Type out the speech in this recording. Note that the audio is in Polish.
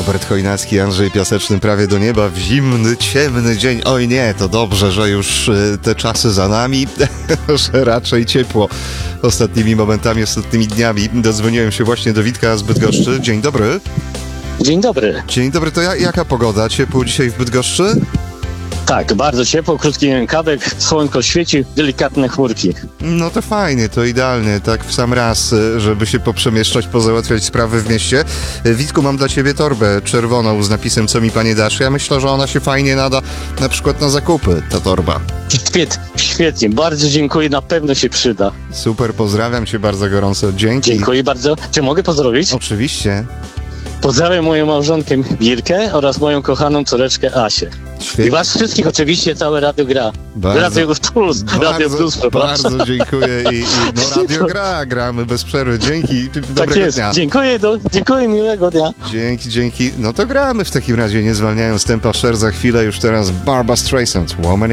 Robert Chojnacki, Andrzej Piaseczny, Prawie do nieba w zimny, ciemny dzień. Oj nie, to dobrze, że już te czasy za nami, że raczej ciepło ostatnimi momentami, ostatnimi dniami. Dodzwoniłem się właśnie do Witka z Bydgoszczy. Dzień dobry. Dzień dobry. Dzień dobry, to jaka pogoda? Ciepło dzisiaj w Bydgoszczy? Tak, bardzo ciepło, krótki rękawek, słonko świeci, delikatne chmurki. No to fajnie, to idealnie, tak w sam raz, żeby się poprzemieszczać, pozałatwiać sprawy w mieście. Witku, mam dla ciebie torbę czerwoną z napisem "Co mi panie dasz?". Ja myślę, że ona się fajnie nada na przykład na zakupy, ta torba. Świetnie, bardzo dziękuję, na pewno się przyda. Super, pozdrawiam cię bardzo gorąco, dzięki. Dziękuję bardzo. Czy mogę pozdrowić? Oczywiście. Pozdrawiam moją małżonkę Mirkę oraz moją kochaną córeczkę Asię. Świetnie. I was wszystkich oczywiście, całe Radio Gra. Radio Plus, Radio Plus, przepraszam. Bardzo dziękuję i Radio Gra, gramy bez przerwy. Dzięki, dobrego Tak jest, dnia. dziękuję, miłego dnia. Dzięki. No to gramy w takim razie, nie zwalniając tempa. Cher za chwilę, już teraz Barbra Streisand, Woman